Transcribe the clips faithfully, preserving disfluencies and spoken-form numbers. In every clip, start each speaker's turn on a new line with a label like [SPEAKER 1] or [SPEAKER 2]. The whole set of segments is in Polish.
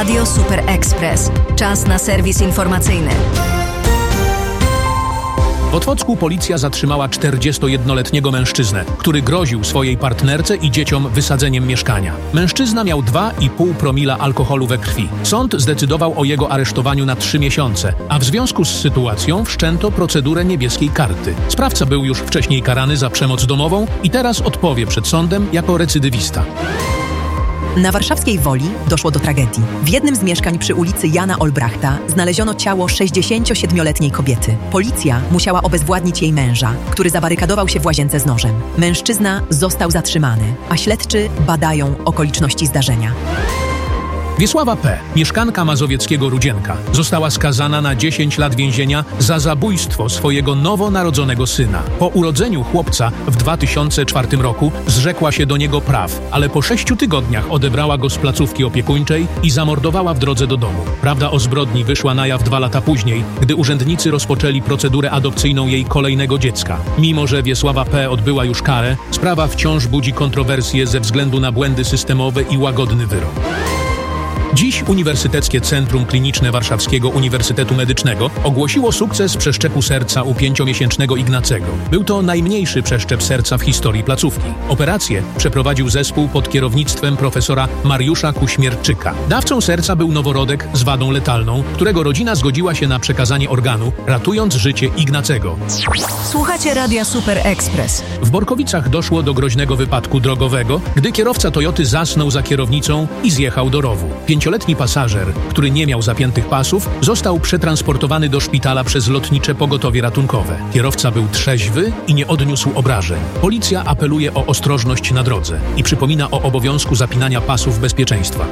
[SPEAKER 1] Radio Super Express. Czas na serwis informacyjny.
[SPEAKER 2] W Otwocku policja zatrzymała czterdziestojednoletniego mężczyznę, który groził swojej partnerce i dzieciom wysadzeniem mieszkania. Mężczyzna miał dwa i pół promila alkoholu we krwi. Sąd zdecydował o jego aresztowaniu na trzy miesiące, a w związku z sytuacją wszczęto procedurę niebieskiej karty. Sprawca był już wcześniej karany za przemoc domową i teraz odpowie przed sądem jako recydywista.
[SPEAKER 3] Na warszawskiej Woli doszło do tragedii. W jednym z mieszkań przy ulicy Jana Olbrachta znaleziono ciało sześćdziesięciosiedmioletniej kobiety. Policja musiała obezwładnić jej męża, który zabarykadował się w łazience z nożem. Mężczyzna został zatrzymany, a śledczy badają okoliczności zdarzenia.
[SPEAKER 2] Wiesława P., mieszkanka mazowieckiego Rudzienka, została skazana na dziesięć lat więzienia za zabójstwo swojego nowonarodzonego syna. Po urodzeniu chłopca w dwa tysiące czwartym roku zrzekła się do niego praw, ale po sześciu tygodniach odebrała go z placówki opiekuńczej i zamordowała w drodze do domu. Prawda o zbrodni wyszła na jaw dwa lata później, gdy urzędnicy rozpoczęli procedurę adopcyjną jej kolejnego dziecka. Mimo że Wiesława P. odbyła już karę, sprawa wciąż budzi kontrowersje ze względu na błędy systemowe i łagodny wyrok. Dziś Uniwersyteckie Centrum Kliniczne Warszawskiego Uniwersytetu Medycznego ogłosiło sukces przeszczepu serca u pięciomiesięcznego Ignacego. Był to najmniejszy przeszczep serca w historii placówki. Operację przeprowadził zespół pod kierownictwem profesora Mariusza Kuśmierczyka. Dawcą serca był noworodek z wadą letalną, którego rodzina zgodziła się na przekazanie organu, ratując życie Ignacego.
[SPEAKER 1] Słuchacie Radia Super Express.
[SPEAKER 2] W Borkowicach doszło do groźnego wypadku drogowego, gdy kierowca Toyoty zasnął za kierownicą i zjechał do rowu. Pięcioletni pasażer, który nie miał zapiętych pasów, został przetransportowany do szpitala przez lotnicze pogotowie ratunkowe. Kierowca był trzeźwy i nie odniósł obrażeń. Policja apeluje o ostrożność na drodze i przypomina o obowiązku zapinania pasów bezpieczeństwa.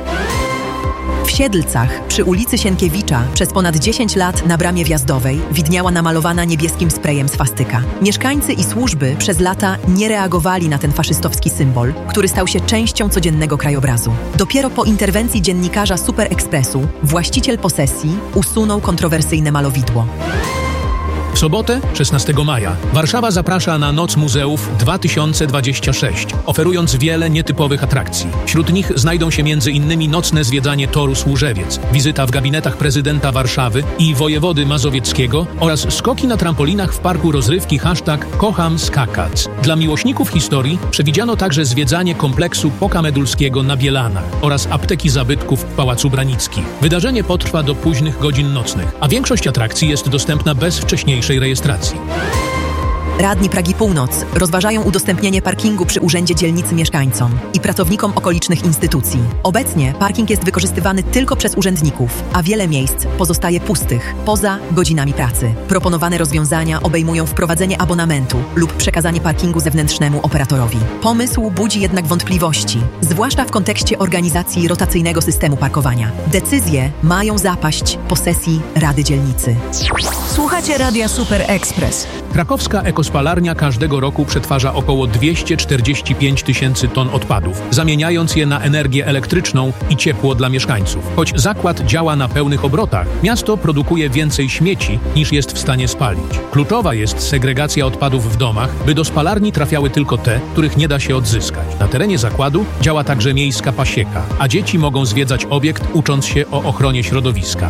[SPEAKER 3] W Siedlcach, przy ulicy Sienkiewicza, przez ponad dziesięć lat na bramie wjazdowej widniała namalowana niebieskim sprayem swastyka. Mieszkańcy i służby przez lata nie reagowali na ten faszystowski symbol, który stał się częścią codziennego krajobrazu. Dopiero po interwencji dziennikarza Super Expressu właściciel posesji usunął kontrowersyjne malowidło.
[SPEAKER 2] W sobotę, szesnastego maja, Warszawa zaprasza na Noc Muzeów dwa tysiące dwadzieścia sześć, oferując wiele nietypowych atrakcji. Wśród nich znajdą się między innymi nocne zwiedzanie toru Służewiec, wizyta w gabinetach prezydenta Warszawy i wojewody mazowieckiego oraz skoki na trampolinach w parku rozrywki hashtag Kocham skakać. Dla miłośników historii przewidziano także zwiedzanie kompleksu Pokamedulskiego na Bielanach oraz apteki zabytków w Pałacu Branickim. Wydarzenie potrwa do późnych godzin nocnych, a większość atrakcji jest dostępna bez wcześniejszej rejestracji.
[SPEAKER 3] Radni Pragi Północ rozważają udostępnienie parkingu przy Urzędzie Dzielnicy mieszkańcom i pracownikom okolicznych instytucji. Obecnie parking jest wykorzystywany tylko przez urzędników, a wiele miejsc pozostaje pustych poza godzinami pracy. Proponowane rozwiązania obejmują wprowadzenie abonamentu lub przekazanie parkingu zewnętrznemu operatorowi. Pomysł budzi jednak wątpliwości, zwłaszcza w kontekście organizacji rotacyjnego systemu parkowania. Decyzje mają zapaść po sesji Rady Dzielnicy.
[SPEAKER 1] Słuchacie Radia Super Express.
[SPEAKER 2] Krakowska ekospalarnia każdego roku przetwarza około dwieście czterdzieści pięć tysięcy ton odpadów, zamieniając je na energię elektryczną i ciepło dla mieszkańców. Choć zakład działa na pełnych obrotach, miasto produkuje więcej śmieci niż jest w stanie spalić. Kluczowa jest segregacja odpadów w domach, by do spalarni trafiały tylko te, których nie da się odzyskać. Na terenie zakładu działa także miejska pasieka, a dzieci mogą zwiedzać obiekt, ucząc się o ochronie środowiska.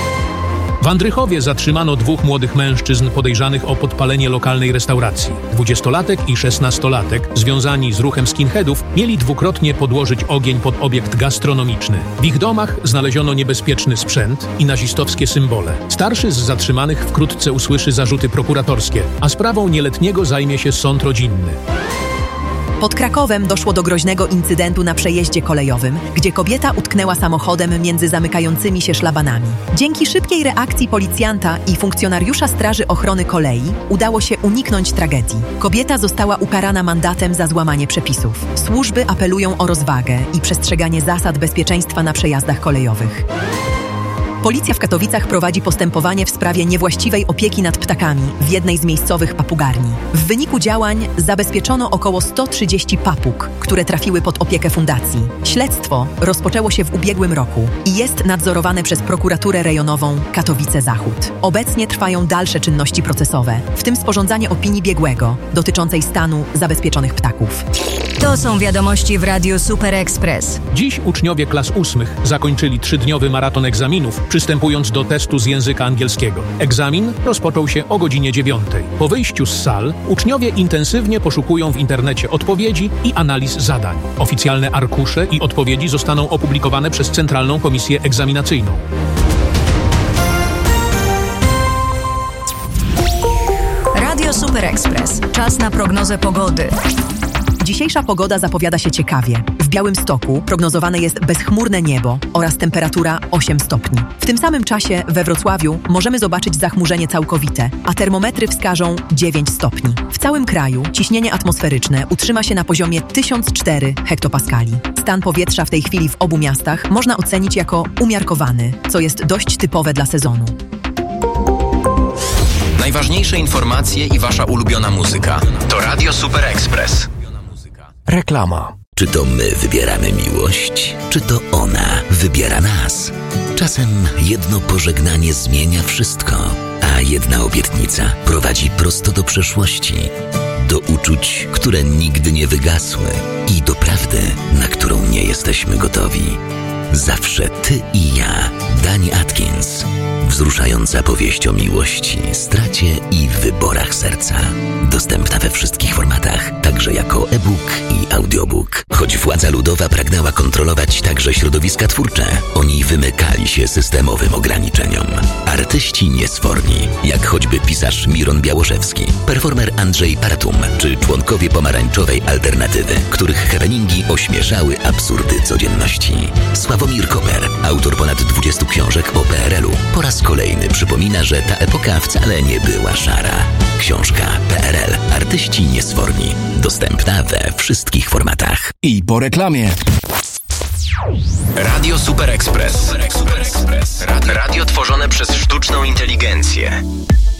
[SPEAKER 2] W Andrychowie zatrzymano dwóch młodych mężczyzn podejrzanych o podpalenie lokalnej restauracji. Dwudziestolatek i szesnastolatek, związani z ruchem skinheadów, mieli dwukrotnie podłożyć ogień pod obiekt gastronomiczny. W ich domach znaleziono niebezpieczny sprzęt i nazistowskie symbole. Starszy z zatrzymanych wkrótce usłyszy zarzuty prokuratorskie, a sprawą nieletniego zajmie się sąd rodzinny.
[SPEAKER 3] Pod Krakowem doszło do groźnego incydentu na przejeździe kolejowym, gdzie kobieta utknęła samochodem między zamykającymi się szlabanami. Dzięki szybkiej reakcji policjanta i funkcjonariusza Straży Ochrony Kolei udało się uniknąć tragedii. Kobieta została ukarana mandatem za złamanie przepisów. Służby apelują o rozwagę i przestrzeganie zasad bezpieczeństwa na przejazdach kolejowych. Policja w Katowicach prowadzi postępowanie w sprawie niewłaściwej opieki nad ptakami w jednej z miejscowych papugarni. W wyniku działań zabezpieczono około sto trzydzieści papug, które trafiły pod opiekę fundacji. Śledztwo rozpoczęło się w ubiegłym roku i jest nadzorowane przez prokuraturę rejonową Katowice Zachód. Obecnie trwają dalsze czynności procesowe, w tym sporządzanie opinii biegłego dotyczącej stanu zabezpieczonych ptaków.
[SPEAKER 1] To są wiadomości w Radiu Super Express.
[SPEAKER 2] Dziś uczniowie klas ósmych zakończyli trzydniowy maraton egzaminów, przystępując do testu z języka angielskiego. Egzamin rozpoczął się o godzinie dziewiątej. Po wyjściu z sal uczniowie intensywnie poszukują w internecie odpowiedzi i analiz zadań. Oficjalne arkusze i odpowiedzi zostaną opublikowane przez Centralną Komisję Egzaminacyjną.
[SPEAKER 1] Radio Super Express. Czas na prognozę pogody.
[SPEAKER 3] Dzisiejsza pogoda zapowiada się ciekawie. W Białymstoku prognozowane jest bezchmurne niebo oraz temperatura osiem stopni. W tym samym czasie we Wrocławiu możemy zobaczyć zachmurzenie całkowite, a termometry wskażą dziewięć stopni. W całym kraju ciśnienie atmosferyczne utrzyma się na poziomie tysiąc cztery hektopaskali. Stan powietrza w tej chwili w obu miastach można ocenić jako umiarkowany, co jest dość typowe dla sezonu.
[SPEAKER 4] Najważniejsze informacje i wasza ulubiona muzyka. To Radio Super Express.
[SPEAKER 5] Reklama.
[SPEAKER 6] Czy to my wybieramy miłość, czy to ona wybiera nas? Czasem jedno pożegnanie zmienia wszystko, a jedna obietnica prowadzi prosto do przeszłości, do uczuć, które nigdy nie wygasły i do prawdy, na którą nie jesteśmy gotowi. Zawsze ty i ja. Dani Atkins. Wzruszająca powieść o miłości, stracie i wyborach serca. Dostępna we wszystkich formatach, także jako e-book i audiobook. Choć władza ludowa pragnęła kontrolować także środowiska twórcze, oni wymykali się systemowym ograniczeniom. Artyści niesforni, jak choćby pisarz Miron Białoszewski, performer Andrzej Paratum, czy członkowie pomarańczowej alternatywy, których happeningi ośmieszały absurdy codzienności. Sławomir Koper, autor ponad dwudziestu książek o P R L-u, po raz kolejny przypomina, że ta epoka wcale nie była szara. Książka P R L. Artyści niesforni. Dostępna we wszystkich formatach.
[SPEAKER 5] I po reklamie.
[SPEAKER 4] Radio Super Express. Radio tworzone przez sztuczną inteligencję.